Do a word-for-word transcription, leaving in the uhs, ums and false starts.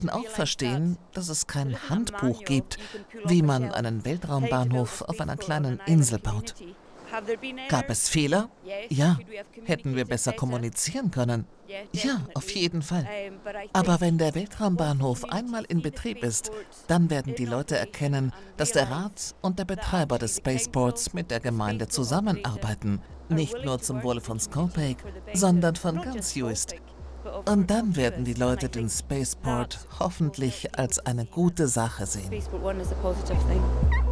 auch verstehen, dass es kein Handbuch gibt, wie man einen Weltraumbahnhof auf einer kleinen Insel baut. Gab es Fehler? Ja. Hätten wir besser kommunizieren können? Ja, auf jeden Fall. Aber wenn der Weltraumbahnhof einmal in Betrieb ist, dann werden die Leute erkennen, dass der Rat und der Betreiber des Spaceports mit der Gemeinde zusammenarbeiten, nicht nur zum Wohle von Scopake, sondern von ganz UIST. Und dann werden die Leute den Spaceport hoffentlich als eine gute Sache sehen.